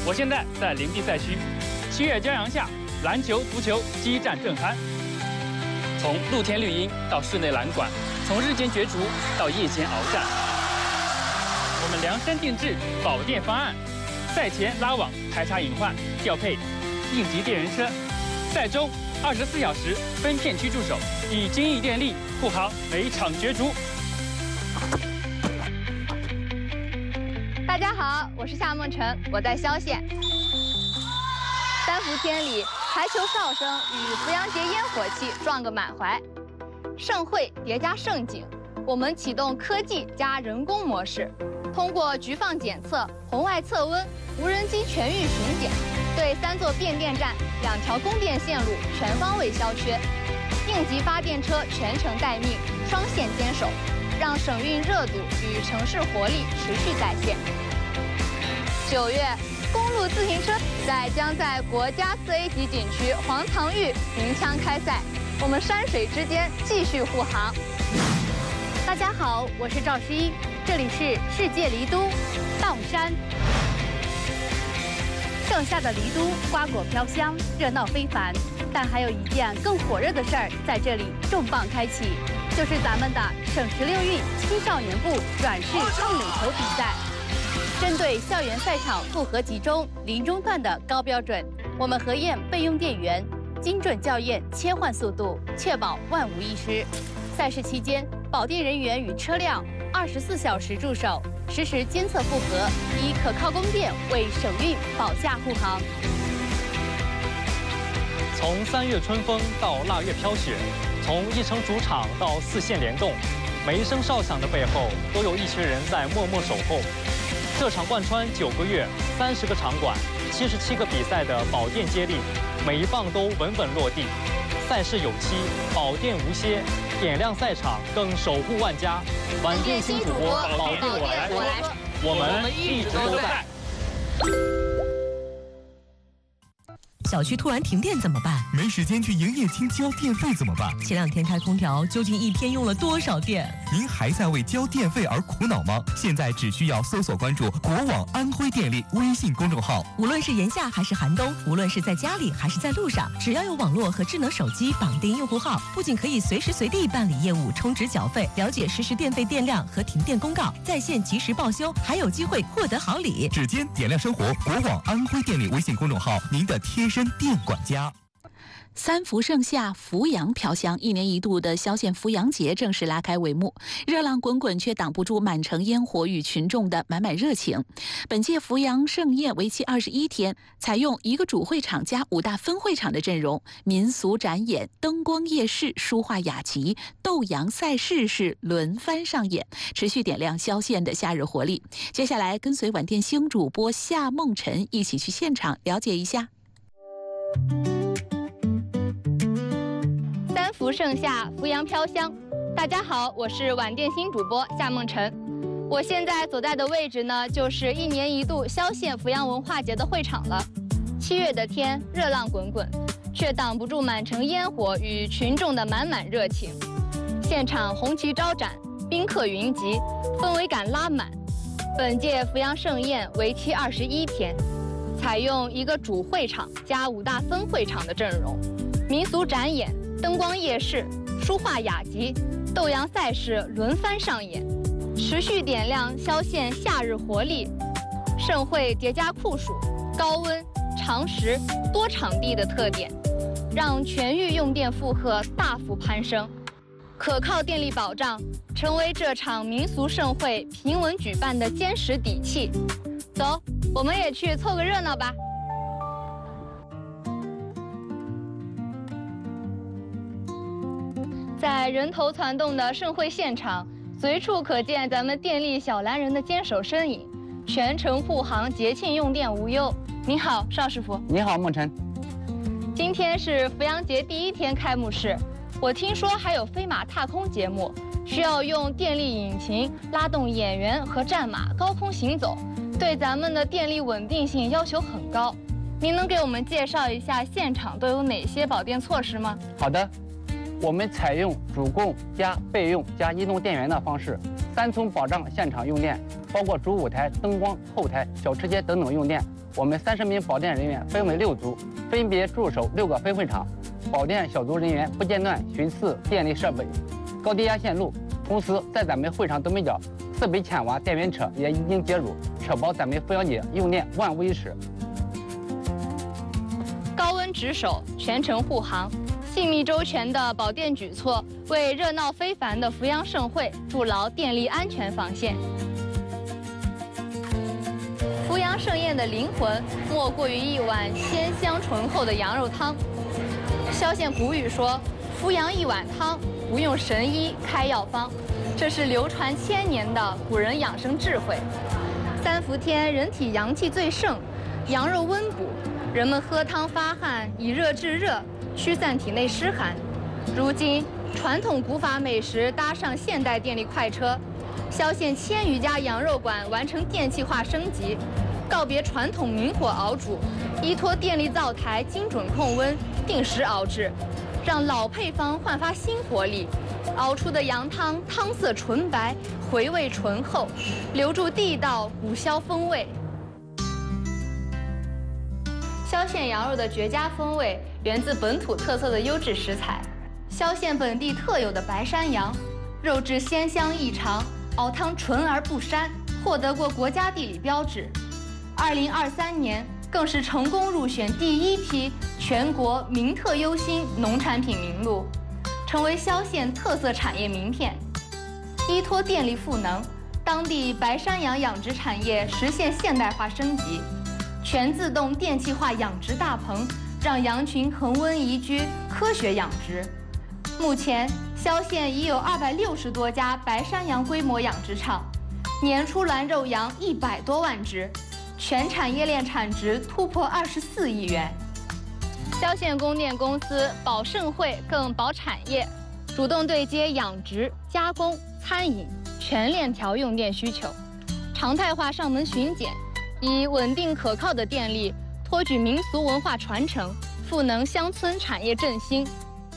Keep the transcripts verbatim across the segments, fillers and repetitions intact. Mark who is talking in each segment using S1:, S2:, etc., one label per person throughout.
S1: 我现在在林地赛区，七月骄阳下，篮球、足球激战正酣。从露天绿茵到室内篮管，从日间角逐到夜间鏖战，我们量身定制保电方案，赛前拉网排查隐患，调配应急电人车，赛中二十四小时分片区驻守，以精益电力护好每场角逐。
S2: 大家好，我是夏梦辰，我在萧县。三伏天里，排球哨声与伏阳节烟火气撞个满怀，盛会叠加盛景，我们启动科技加人工模式，通过局放检测、红外测温、无人机全域巡检，对三座变电站、两条供电线路全方位消缺，应急发电车全程待命，双线坚守，让省运热度与城市活力持续在线。九月，公路自行车比赛将在国家四 A 级景区黄塘峪鸣枪开赛，我们山水之间继续护航。
S3: 大家好，我是赵诗音，这里是世界离都道山。盛夏的离都瓜果飘香，热闹非凡，但还有一件更火热的事儿在这里重磅开启，就是咱们的省十六运青少年部软式碰垒球比赛。针对校园赛场复合集中、零中断的高标准，我们核验备用电源，精准校验切换速度，确保万无一失。赛事期间，保电人员与车辆二十四小时驻守，实时监测负荷，以可靠供电为省运保驾护航。
S4: 从三月春风到腊月飘雪，从一城主场到四线联动，每一声哨响的背后，都有一群人在默默守候。这场贯穿九个月、三十个场馆、七十七个比赛的保电接力，每一棒都稳稳落地。赛事有期，保电无歇，点亮赛场，更守护万家。晚电新主播，保电我来，我来，我们一直都在。
S5: 小区突然停电怎么办？
S6: 没时间去营业厅交电费怎么办？
S5: 前两天开空调，究竟一天用了多少电？
S6: 您还在为交电费而苦恼吗？现在只需要搜索关注国网安徽电力微信公众号。
S5: 无论是炎夏还是寒冬，无论是在家里还是在路上，只要有网络和智能手机绑定用户号，不仅可以随时随地办理业务、充值缴费、了解实时电费电量和停电公告，在线及时报修，还有机会获得好礼。
S6: 指尖点亮生活，国网安徽电力微信公众号，您的贴身电管家。
S7: 三伏盛夏，伏阳飘香，一年一度的萧县伏阳节正式拉开帷幕。热浪滚滚，却挡不住满城烟火与群众的满满热情。本届伏阳盛宴为期二十一天，采用一个主会场加五大分会场的阵容，民俗展演、灯光夜市、书画雅集、斗羊赛事是轮番上演，持续点亮萧县的夏日活力。接下来，跟随晚电星主播夏梦辰一起去现场了解一下。
S2: 三伏盛夏，伏阳飘香。大家好，我是晚电新主播夏梦辰。我现在所在的位置呢，就是一年一度萧县伏阳文化节的会场了。七月的天，热浪滚滚，却挡不住满城烟火与群众的满满热情。现场红旗招展，宾客云集，氛围感拉满。本届伏阳盛宴为期二十一天，采用一个主会场加五大分会场的阵容，民俗展演、灯光夜市、书画雅集、斗羊赛事轮番上演，持续点亮萧县夏日活力。盛会叠加酷暑、高温、长时、多场地的特点，让全域用电负荷大幅攀升。可靠电力保障成为这场民俗盛会平稳举办的坚实底气。走，我们也去凑个热闹吧。在人头攒动的盛会现场，随处可见咱们电力小蓝人的坚守身影，全程护航，节庆用电无忧。您好，邵师傅。
S8: 你好，梦辰。
S2: 今天是伏阳节第一天开幕式，我听说还有飞马踏空节目，需要用电力引擎拉动演员和战马高空行走，对咱们的电力稳定性要求很高。您能给我们介绍一下现场都有哪些保电措施吗？
S8: 好的。我们采用主供加备用加移动电源的方式，三重保障现场用电，包括主舞台、灯光、后台、小吃街等等用电， 我们三十名保电人员分为六组，分别驻守六个分会场。保电小组人员不间断巡视电力设备、高低压线路。同时，在咱们会场东北角，四百千瓦电源车也已经接入，确保咱们阜阳节用电万无一失。
S2: 高温值守，全程护航，细密周全的保电举措，为热闹非凡的阜阳盛会筑牢电力安全防线。阜阳盛宴的灵魂，莫过于一碗鲜香醇厚的羊肉汤。萧县古语说：“阜阳一碗汤，不用神医开药方。”这是流传千年的古人养生智慧。三伏天，人体阳气最盛，羊肉温补，人们喝汤发汗，以热制热，驱散体内湿寒。如今，传统古法美食搭上现代电力快车，萧县千余家羊肉馆完成电气化升级，告别传统明火熬煮，依托电力灶台精准控温，定时熬制，让老配方焕发新活力。熬出的羊汤汤色纯白，回味醇厚，留住地道古萧风味。萧县羊肉的绝佳风味源自本土特色的优质食材。萧县本地特有的白山羊，肉质鲜香异常，熬汤纯而不膻，获得过国家地理标志。二零二三年更是成功入选第一批全国名特优新农产品名录，成为萧县特色产业名片。依托电力赋能，当地白山羊养殖产业实现现代化升级，全自动电气化养殖大棚，让羊群恒温宜居，科学养殖。目前，萧县已有二百六十多家白山羊规模养殖场，年出栏肉羊一百多万只，全产业链产值突破二十四亿元。萧县供电公司保盛会更保产业，主动对接养殖、加工、餐饮全链条用电需求，常态化上门巡检，以稳定可靠的电力托举民俗文化传承，赋能乡村产业振兴。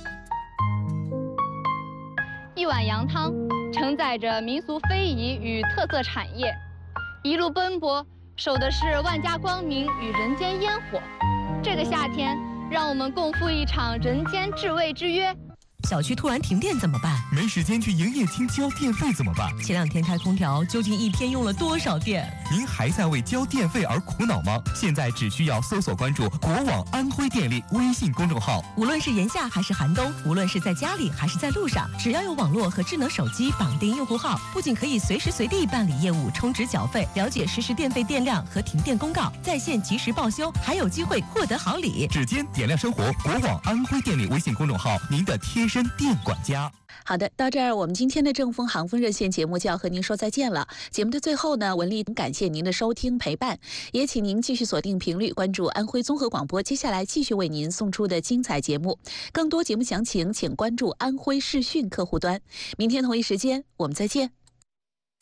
S2: 一碗羊汤承载着民俗非遗与特色产业，一路奔波，守的是万家光明与人间烟火。这个夏天，让我们共赴一场人间至味之约。
S5: 小区突然停电怎么办？
S6: 没时间去营业厅交电费怎么办？
S5: 前两天开空调，究竟一天用了多少电？
S6: 您还在为交电费而苦恼吗？现在只需要搜索关注国网安徽电力微信公众号。
S5: 无论是炎夏还是寒冬，无论是在家里还是在路上，只要有网络和智能手机绑定用户号，不仅可以随时随地办理业务、充值缴费、了解实时电费电量和停电公告，在线及时报修，还有机会获得好礼。
S6: 指尖点亮生活，国网安徽电力微信公众号，您的贴身电管家。
S7: 好的，到这儿我们今天的正风航风热线节目就要和您说再见了。节目的最后呢，文丽感谢您的收听陪伴，也请您继续锁定频率，关注安徽综合广播，接下来继续为您送出的精彩节目。更多节目详情，请关注安徽视讯客户端。明天同一时间，我们再见。